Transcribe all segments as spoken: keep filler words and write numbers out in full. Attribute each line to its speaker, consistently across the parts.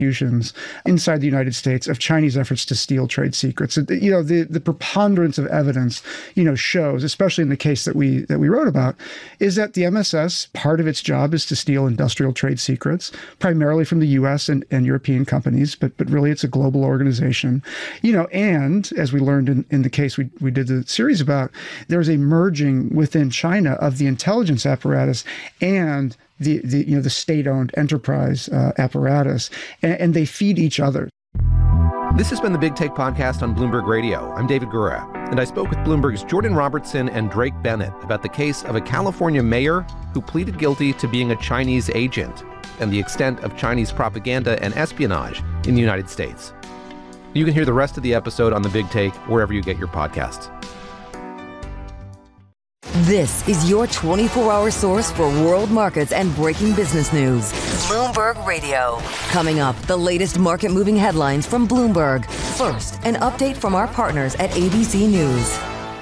Speaker 1: prosecutions inside the United States of Chinese efforts to steal trade secrets. You know, the, the preponderance of evidence, you know, shows, especially in the case that we that we wrote about, is that the M S S, part of its job is to steal industrial trade secrets, primarily from the U S and, and European companies, but but really it's a global organization. You know, and as we learned in, in the case we, we did the series about, there's a merging within China of the intelligence apparatus and the, the you know the state-owned enterprise uh, apparatus, and, and they feed each other.
Speaker 2: This has been the Big Take podcast on Bloomberg Radio. I'm David Gura, and I spoke with Bloomberg's Jordan Robertson and Drake Bennett about the case of a California mayor who pleaded guilty to being a Chinese agent and the extent of Chinese propaganda and espionage in the United States. You can hear the rest of the episode on the Big Take wherever you get your podcasts.
Speaker 3: This is your twenty-four hour source for world markets and breaking business news. Bloomberg Radio. Coming up, the latest market-moving headlines from Bloomberg. First, an update from our partners at A B C News.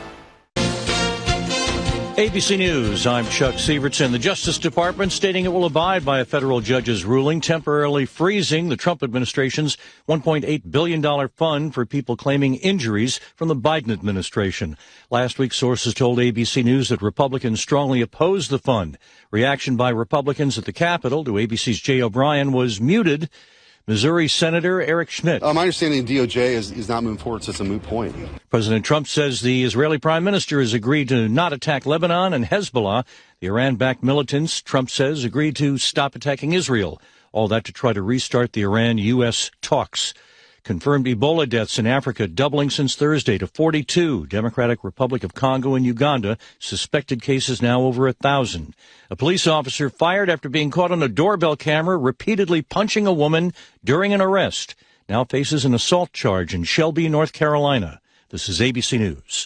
Speaker 4: A B C News, I'm Chuck Sievertson. The Justice Department stating it will abide by a federal judge's ruling temporarily freezing the Trump administration's one point eight billion dollars fund for people claiming injuries from the Biden administration. Last week, sources told A B C News that Republicans strongly opposed the fund. Reaction by Republicans at the Capitol to A B C's Jay O'Brien was muted. Missouri Senator Eric Schmidt.
Speaker 5: Uh, my understanding, D O J is, is not moving forward, so it's a moot point.
Speaker 4: President Trump says the Israeli prime minister has agreed to not attack Lebanon and Hezbollah. The Iran-backed militants, Trump says, agreed to stop attacking Israel. All that to try to restart the Iran-U S talks. Confirmed Ebola deaths in Africa doubling since Thursday to forty-two. Democratic Republic of Congo and Uganda, suspected cases now over a thousand. A police officer fired after being caught on a doorbell camera repeatedly punching a woman during an arrest. Now faces an assault charge in Shelby, North Carolina. This is A B C News.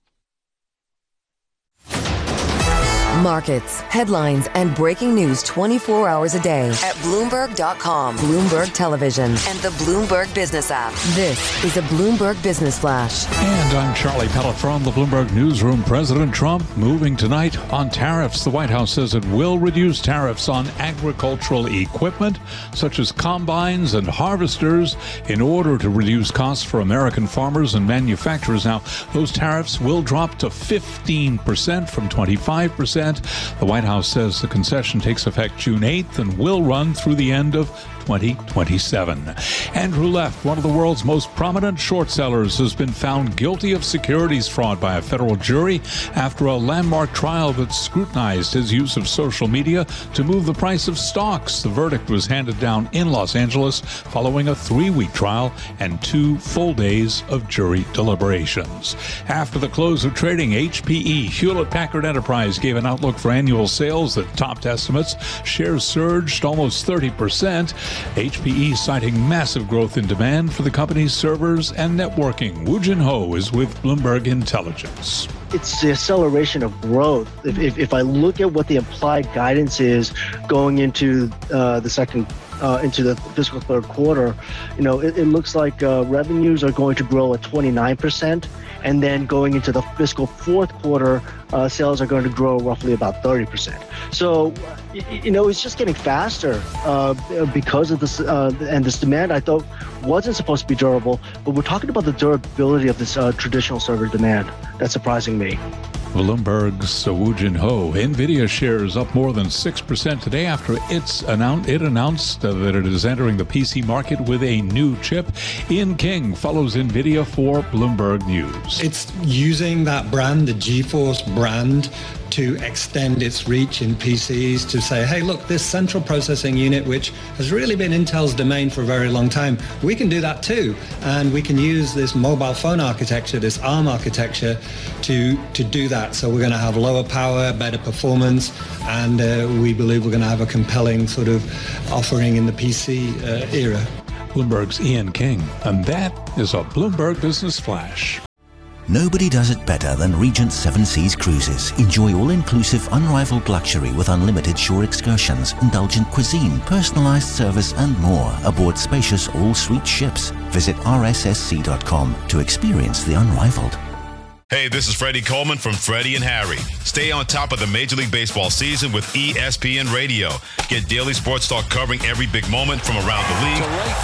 Speaker 3: Markets, headlines, and breaking news twenty-four hours a day at Bloomberg dot com, Bloomberg Television, and the Bloomberg Business app. This is a Bloomberg Business Flash.
Speaker 6: And I'm Charlie Pellet from the Bloomberg Newsroom. President Trump moving tonight on tariffs. The White House says it will reduce tariffs on agricultural equipment, such as combines and harvesters, in order to reduce costs for American farmers and manufacturers. Now, those tariffs will drop to fifteen percent from twenty-five percent. The White House says the concession takes effect June eighth and will run through the end of twenty twenty-seven. Andrew Left, one of the world's most prominent short sellers, has been found guilty of securities fraud by a federal jury after a landmark trial that scrutinized his use of social media to move the price of stocks. The verdict was handed down in Los Angeles following a three-week trial and two full days of jury deliberations. After the close of trading, H P E, Hewlett-Packard Enterprise, gave an outlook for annual sales that topped estimates. Shares surged almost thirty percent. H P E citing massive growth in demand for the company's servers and networking. Woo Jin Ho is with Bloomberg Intelligence.
Speaker 7: It's the acceleration of growth. If, if, if I look at what the implied guidance is going into uh, the second Uh, into the fiscal third quarter, you know, it, it looks like uh, revenues are going to grow at twenty-nine percent, and then going into the fiscal fourth quarter, uh, sales are going to grow roughly about thirty percent. So, you, you know, it's just getting faster uh, because of this, uh, and this demand I thought wasn't supposed to be durable, but we're talking about the durability of this uh, traditional server demand. That's surprising me.
Speaker 6: Bloomberg's Woo Jin Ho. NVIDIA shares up more than six percent today after it's annou- it announced uh, that it is entering the P C market with a new chip. Ian King follows NVIDIA for Bloomberg News.
Speaker 8: It's using that brand, the GeForce brand, to extend its reach in P Cs to say, hey, look, this central processing unit, which has really been Intel's domain for a very long time, we can do that too. And we can use this mobile phone architecture, this ARM architecture, to, to do that. So we're going to have lower power, better performance, and uh, we believe we're going to have a compelling sort of offering in the P C uh, era.
Speaker 6: Bloomberg's Ian King. And that is a Bloomberg Business Flash.
Speaker 9: Nobody does it better than Regent Seven Seas Cruises. Enjoy all-inclusive, unrivaled luxury with unlimited shore excursions, indulgent cuisine, personalized service, and more aboard spacious all-suite ships. Visit R S S C dot com to experience the unrivaled.
Speaker 10: Hey, this is Freddie Coleman from Freddie and Harry. Stay on top of the Major League Baseball season with E S P N Radio. Get daily sports talk covering every big moment from around the league.